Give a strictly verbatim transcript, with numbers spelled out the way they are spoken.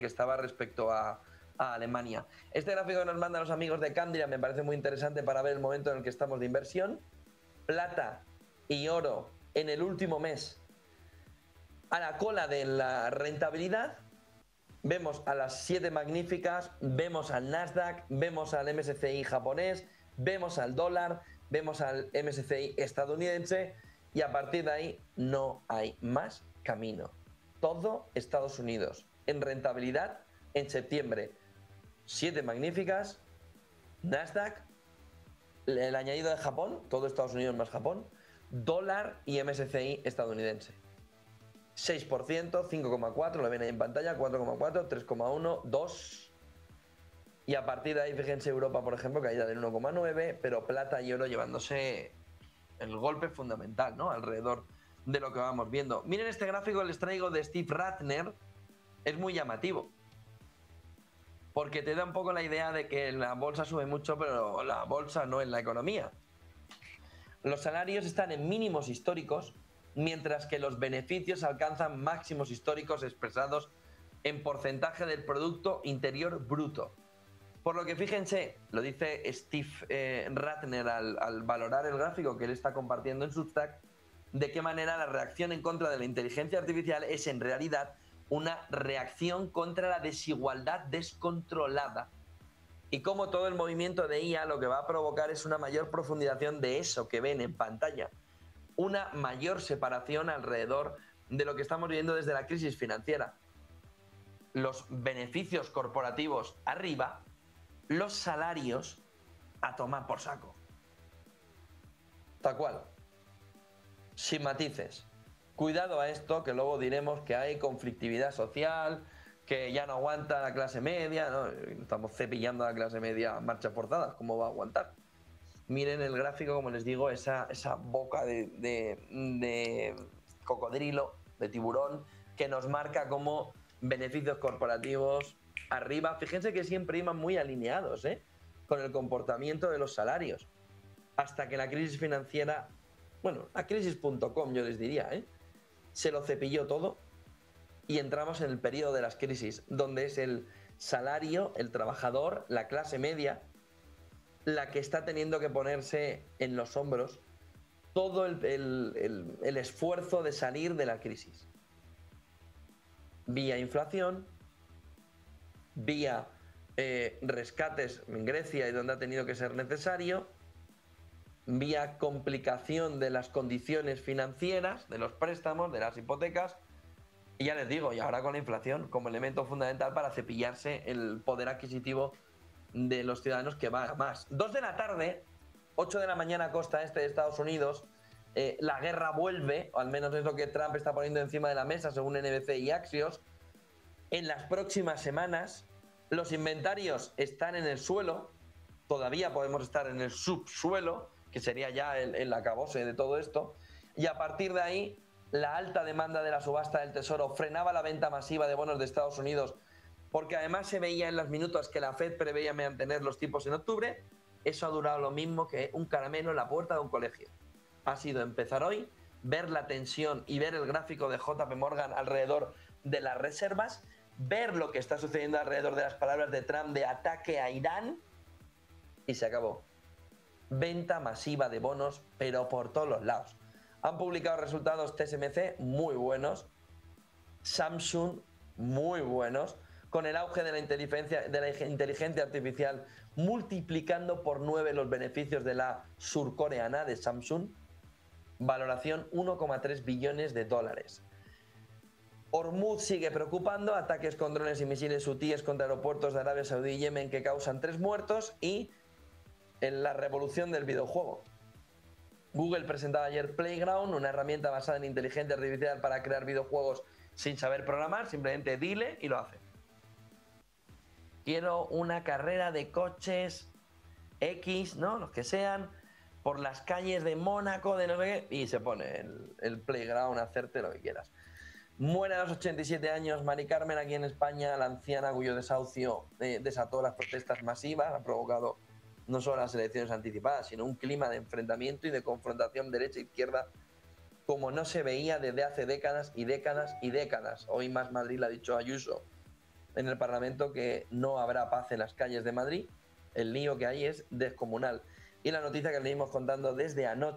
que estaba respecto a, a Alemania. Este gráfico que nos mandan los amigos de Candria me parece muy interesante para ver el momento en el que estamos de inversión. Plata y oro en el último mes a la cola de la rentabilidad. Vemos a las siete magníficas, vemos al Nasdaq, vemos al M S C I japonés, vemos al dólar, vemos al M S C I estadounidense y a partir de ahí no hay más camino. Todo Estados Unidos en rentabilidad en septiembre. Siete magníficas, Nasdaq, el añadido de Japón, todo Estados Unidos más Japón, dólar y M S C I estadounidense. seis por ciento, cinco coma cuatro, lo ven ahí en pantalla, cuatro coma cuatro, tres coma uno, dos. Y a partir de ahí, fíjense Europa, por ejemplo, caída del uno coma nueve, pero plata y oro llevándose el golpe fundamental, ¿no? Alrededor de lo que vamos viendo. Miren este gráfico que les traigo de Steve Ratner, es muy llamativo. Porque te da un poco la idea de que la bolsa sube mucho, pero la bolsa no es la economía. Los salarios están en mínimos históricos, mientras que los beneficios alcanzan máximos históricos expresados en porcentaje del Producto Interior Bruto. Por lo que fíjense, lo dice Steve eh, Ratner al, al valorar el gráfico que él está compartiendo en Substack, de qué manera la reacción en contra de la inteligencia artificial es en realidad una reacción contra la desigualdad descontrolada y cómo todo el movimiento de I A lo que va a provocar es una mayor profundización de eso que ven en pantalla, una mayor separación alrededor de lo que estamos viendo desde la crisis financiera. Los beneficios corporativos arriba, los salarios a tomar por saco. Tal cual. Sin matices. Cuidado a esto, que luego diremos que hay conflictividad social, que ya no aguanta la clase media, ¿no? Estamos cepillando a la clase media a marchas forzadas, ¿cómo va a aguantar? Miren el gráfico, como les digo, esa, esa boca de, de, de cocodrilo, de tiburón, que nos marca como beneficios corporativos arriba. Fíjense que siempre iban muy alineados, ¿eh?, con el comportamiento de los salarios. Hasta que la crisis financiera, bueno, la crisis punto com yo les diría, ¿eh?, se lo cepilló todo y entramos en el periodo de las crisis, donde es el salario, el trabajador, la clase media, la que está teniendo que ponerse en los hombros todo el, el, el, el esfuerzo de salir de la crisis. Vía inflación, vía eh, rescates en Grecia y donde ha tenido que ser necesario, vía complicación de las condiciones financieras, de los préstamos, de las hipotecas, y ya les digo, y ahora con la inflación como elemento fundamental para cepillarse el poder adquisitivo de los ciudadanos, que va a más. Dos de la tarde, ocho de la mañana costa este de Estados Unidos, eh, la guerra vuelve, o al menos es lo que Trump está poniendo encima de la mesa según N B C y Axios. En las próximas semanas los inventarios están en el suelo, todavía podemos estar en el subsuelo, que sería ya el, el acabose de todo esto, y a partir de ahí la alta demanda de la subasta del Tesoro frenaba la venta masiva de bonos de Estados Unidos, porque además se veía en las minutas que la Fed preveía mantener los tipos en octubre. Eso ha durado lo mismo que un caramelo en la puerta de un colegio. Ha sido empezar hoy, ver la tensión y ver el gráfico de J P Morgan alrededor de las reservas, ver lo que está sucediendo alrededor de las palabras de Trump de ataque a Irán, y se acabó. Venta masiva de bonos, pero por todos los lados. Han publicado resultados T S M C muy buenos, Samsung muy buenos, con el auge de la inteligencia, de la inteligencia artificial multiplicando por nueve los beneficios de la surcoreana de Samsung. Valoración uno coma tres billones de dólares. Hormuz sigue preocupando, ataques con drones y misiles hutíes contra aeropuertos de Arabia Saudí y Yemen que causan tres muertos, y en la revolución del videojuego. Google presentaba ayer Playground, una herramienta basada en inteligencia artificial para crear videojuegos sin saber programar, simplemente dile y lo hace. Quiero una carrera de coches X, ¿no?, los que sean, por las calles de Mónaco, de no sé qué, y se pone el, el Playground a hacerte lo que quieras. Muere a los ochenta y siete años Mari Carmen aquí en España, la anciana cuyo desahucio eh, desató las protestas masivas, ha provocado no solo las elecciones anticipadas, sino un clima de enfrentamiento y de confrontación derecha-izquierda como no se veía desde hace décadas y décadas y décadas. Hoy Más Madrid le ha dicho a Ayuso en el Parlamento que no habrá paz en las calles de Madrid. El lío que hay es descomunal. Y la noticia que le venimos contando desde anoche